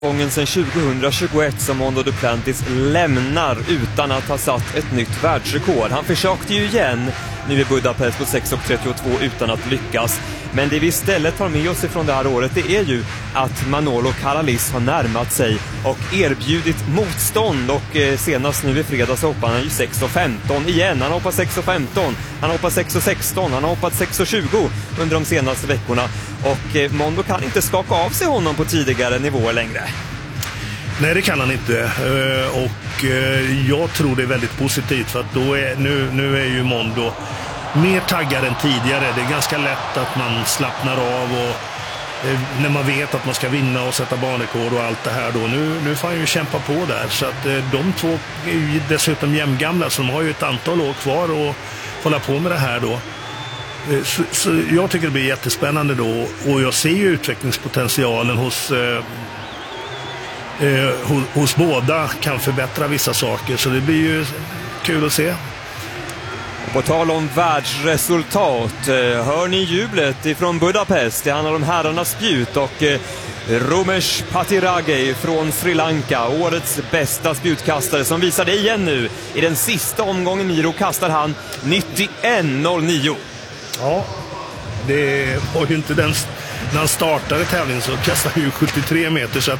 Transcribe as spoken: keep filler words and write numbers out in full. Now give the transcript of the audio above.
Gången sedan tjugohundratjugoett som Mondo Duplantis lämnar utan att ha satt ett nytt världsrekord. Han försökte ju igen nu i Budapest på sex trettiotvå utan att lyckas. Men det vi istället tar med oss ifrån det här året, det är ju att Manolo Caralis har närmat sig och erbjudit motstånd. Och eh, senast nu i fredags hoppar han ju sex femton igen. Han hoppar sex femton, han hoppar sex sexton, han har hoppat sex tjugo under de senaste veckorna. Och eh, Mondo kan inte skaka av sig honom på tidigare nivåer längre. Nej, det kan han inte. Och jag tror det är väldigt positivt, för att då är, nu, nu är ju Mondo mer taggad än tidigare. Det är ganska lätt att man slappnar av och när man vet att man ska vinna och sätta banrekord och allt det här då. Nu, nu får han ju kämpa på där. Så att de två är ju dessutom jämngamla, så de har ju ett antal år kvar och hålla på med det här då. Så, så jag tycker det blir jättespännande då, och jag ser ju utvecklingspotentialen hos eh, eh, hos, hos båda, kan förbättra vissa saker, så det blir ju kul att se. På tal om världsresultat, hör ni jublet ifrån Budapest? Det handlar om herrarnas spjut och Romesh Patirage från Sri Lanka, årets bästa spjutkastare, som visar det igen nu. I den sista omgången Miro kastar han nittioett noll nio. Ja, det var ju inte den. När han startade tävlingen så kastade han ju sjuttiotre meter, så att